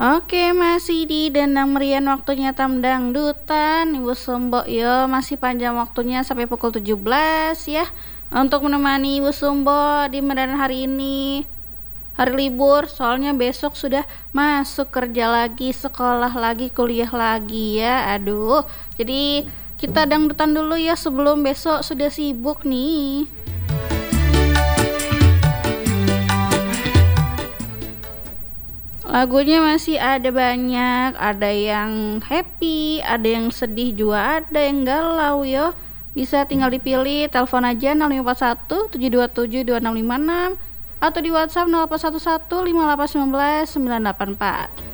Oke, masih di Dendang Merian waktunya Tamdangdutan Ibu Sumbo yo, masih panjang waktunya sampai pukul 17 ya untuk menemani Ibu Sumbo di Medan hari ini. Hari libur, soalnya besok sudah masuk kerja lagi, sekolah lagi, kuliah lagi ya. Aduh, jadi kita dangdutan dulu ya sebelum besok sudah sibuk nih. Lagunya masih ada banyak, ada yang happy, ada yang sedih juga, ada yang galau yo. Bisa tinggal dipilih, telepon aja 0541 727 2656 atau di WhatsApp 0811 5819 984.